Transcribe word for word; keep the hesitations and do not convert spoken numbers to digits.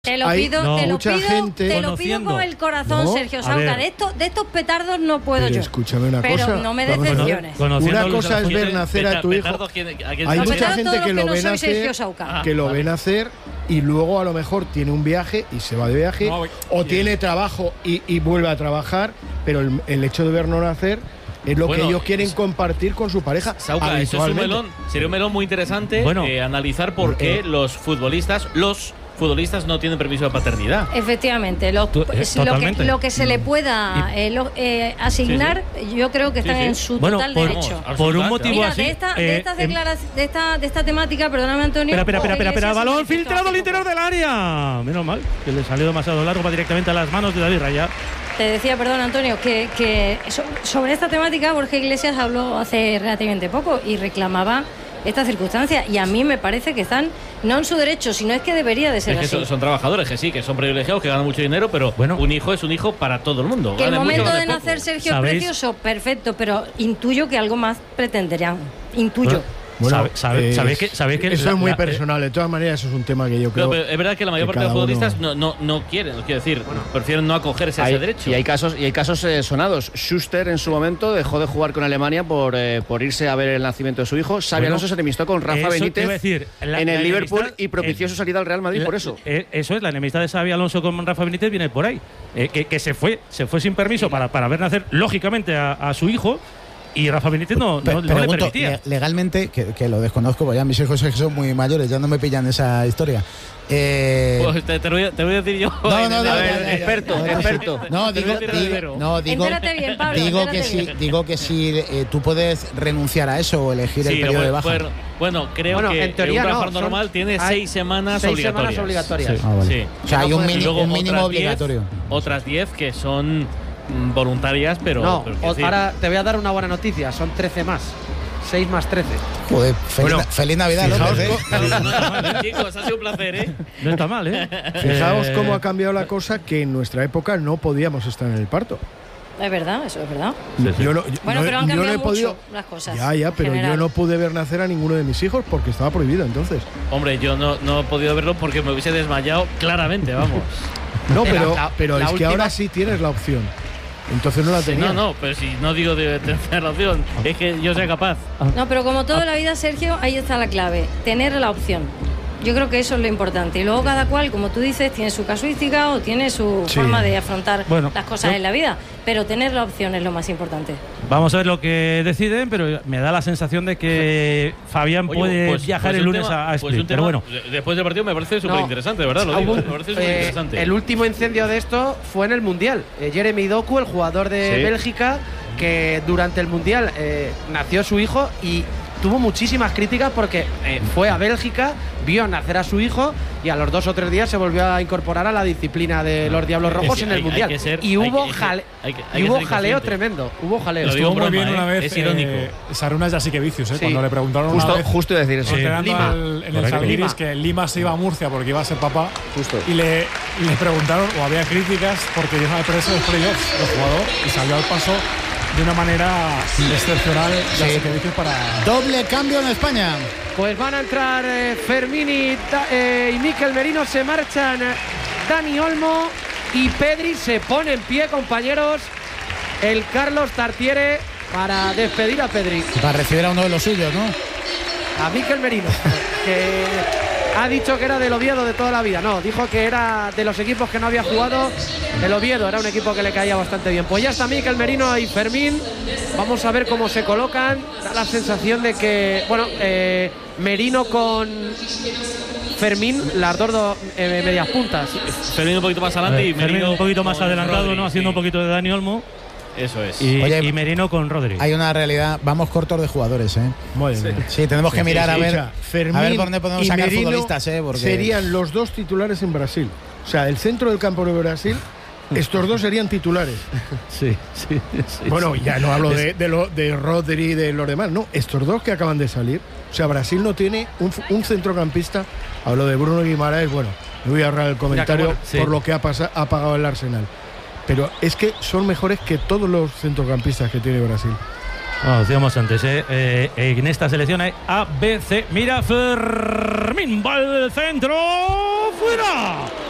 Te lo Hay pido, no, te lo mucha pido, gente te lo pido con el corazón, no, Sergio Sauca. De, esto, de estos petardos no puedo pero yo. escúchame una pero cosa. no me Vamos a ver. decepciones. Una cosa es ver nacer a tu hijo. Hay mucha gente que lo ve nacer, que lo ve nacer y luego a lo mejor tiene un viaje y se va de viaje, No, o tiene trabajo y, y vuelve a trabajar, pero el, el hecho de verlo nacer es lo Bueno, que ellos quieren es, compartir con su pareja. Sauca, eso es un melón, sería un melón muy interesante Bueno, eh, analizar por qué eh, los futbolistas, los futbolistas no tienen permiso de paternidad. Efectivamente, lo, Tú, eh, es lo, que, lo que se le pueda eh, lo, eh, asignar, Sí, sí. yo creo que están Sí, sí. en su Bueno, total por- derecho. Vamos, Por un motivo Mira, así. de esta, eh, de, estas em- declaraciones, de, esta, de esta temática, perdóname, Antonio. Espera, espera, espera, espera, espera, Iglesias balón se manifestó filtrado al hace interior poco. del área. Menos mal, que le salió demasiado largo, va directamente a las manos de David Raya. Te decía, perdón, Antonio, que, que so- sobre esta temática Borja Iglesias habló hace relativamente poco y reclamaba esta circunstancia. Y a mí me parece que están no en su derecho, sino es que debería de ser Es que así. son, son trabajadores, que sí, que son privilegiados, que ganan mucho dinero, pero Bueno. un hijo es un hijo para todo el mundo. Que el Gane mucho, momento gane de poco. nacer Sergio es ¿Sabéis? precioso, perfecto, pero intuyo que algo más pretenderían. Intuyo. Bueno, Sabe- sabe- eh, sabéis que- sabéis que eso la- es muy la- personal. De todas maneras, eso es un tema que yo Pero, creo. pero es verdad que la mayor que parte de los cada futbolistas uno- no, no, no quieren, quiero decir, prefieren no acogerse a Hay- ese derecho. Y hay casos, y hay casos eh, sonados. Schuster en su momento dejó de jugar con Alemania por, eh, por irse a ver el nacimiento de su hijo. Xabi Bueno, Alonso se enemistó con Rafa eso te Benítez iba a decir, la- en el la Liverpool enemistad- y propició eh, su salida al Real Madrid La- por eso. eh, eso es, la enemistad de Xabi Alonso con Rafa Benítez viene por ahí. Eh, que, que se fue, se fue sin permiso para, para ver nacer, lógicamente, a, a su hijo. Y Rafa Benítez no, Pe- no, no le pregunto, permitía. le- legalmente, que, que lo desconozco, porque ya mis hijos son muy mayores, ya no me pillan esa historia. Eh, Pues te, te voy a, te voy a decir yo. no, no, en no, el- ya, A ver, ya, ya, experto, ya, ya, experto. No, Te digo, voy a tirar digo- dinero. no, digo, Entérate bien, Pablo, digo que entérate sí, bien. digo que sí, eh, tú puedes renunciar a eso o elegir el Sí, periodo lo de puede- baja. puede- bueno, creo Bueno, que en teoría un no, trabajador son- normal tiene hay seis semanas seis obligatorias. semanas obligatorias. Sí. Ah, vale. Sí. O sea, hay un, Y mini- luego un mínimo otras diez, obligatorio. otras diez que son mm, voluntarias, pero. No, pero o- quiero decir, ahora te voy a dar una buena noticia, son trece más. seis más trece. Joder, feliz, Bueno, feliz Navidad, fijaos López, ¿eh? co- No, no está mal, chicos, ha sido un placer, ¿eh? No está mal, ¿eh? Fijaos Eh, cómo ha cambiado la cosa, que en nuestra época no podíamos estar en el parto. Es verdad, eso es verdad. Yo no, yo Bueno, no- pero han yo no cambiado he podido. mucho las cosas. Ya, ya, en pero general. yo no pude ver nacer a ninguno de mis hijos porque estaba prohibido entonces. Hombre, yo no, no he podido verlo porque me hubiese desmayado claramente, vamos. No, La- pero, la- pero la es que última- ahora sí tienes la opción. Entonces no la Sí, tenía. no, no, pero si no digo de tener la opción, es que yo sea capaz. No, pero como toda la vida, Sergio, ahí está la clave, tener la opción. Yo creo que eso es lo importante. Y luego cada cual, como tú dices, tiene su casuística o tiene su Sí. forma de afrontar Bueno, las cosas yo- en la vida. Pero tener la opción es lo más importante. Vamos a ver lo que deciden, pero me da la sensación de que Fabián Oye, puede pues- viajar pues el un lunes tema- a, a pues Split. un Pero tema- bueno, de- después del partido me parece súper interesante, ¿verdad? Lo digo, me parece súper Eh, interesante. el último incendio de esto fue en el Mundial. Eh, Jeremy Doku, el jugador de Sí. Bélgica, que durante el Mundial eh, nació su hijo y tuvo muchísimas críticas porque eh, fue a Bélgica, vio nacer a su hijo y a los dos o tres días se volvió a incorporar a la disciplina de los Diablos Rojos Es- en el hay- Mundial. hay que ser- y hay hubo, que- hay que- jale- hay que- hay y que hubo ser jaleo inconsciente. tremendo. Hubo jaleo. Lo digo en Estuvo muy broma, bien una ¿eh? vez. Es irónico. Eh, Sarunas Jasikevičius, ¿eh? Sí. Cuando le preguntaron Justo, una vez, justo decir eso. entrenando Lima. al- en el Correcto. Zalgiris, Lima. que Lima se iba a Murcia porque iba a ser papá. Justo. Y le, le preguntaron, o había críticas, porque iban a perderse los playoffs el jugador y salió al paso de una manera excepcional Jasikevičius para. Doble cambio en España. Pues van a entrar eh, Fermín y, Da- eh, y Mikel Merino, se marchan eh, Dani Olmo y Pedri se pone en pie, compañeros. El Carlos Tartiere para despedir a Pedri. Para recibir a uno de los suyos, ¿no? A Mikel Merino, que ha dicho que era del Oviedo de toda la vida. No, dijo que era de los equipos que no había jugado. El Oviedo era un equipo que le caía bastante bien. Pues ya está Mikel Merino y Fermín. Vamos a ver cómo se colocan. Da la sensación de que, bueno, eh, Merino con Fermín, las dos do- eh, medias puntas. Fermín un poquito más adelante y Fermín Merino un poquito más con adelantado, Rodri, ¿no? Haciendo sí. un poquito de Dani Olmo. Eso es. Y, Oye, y Merino con Rodri. Hay una realidad, vamos cortos de jugadores, ¿eh? Madre mía. Sí, tenemos que mirar a ver, Escucha, Fermín a ver por dónde podemos y sacar Merino futbolistas, ¿eh? Porque serían los dos titulares en Brasil. O sea, el centro del campo de Brasil, estos dos serían titulares. Sí, sí, sí. Bueno, sí. ya no hablo Es- de, de, lo, de Rodri y de los demás, no, estos dos que acaban de salir. O sea, Brasil no tiene un, un centrocampista. Hablo de Bruno Guimaraes, bueno, me voy a ahorrar el comentario bueno, sí. por lo que ha, pasa, ha pagado el Arsenal. Pero es que son mejores que todos los centrocampistas que tiene Brasil. Ah, decíamos antes, ¿eh? Eh, en esta selección hay A, B, C. Mira, Fermín va al centro. ¡Fuera!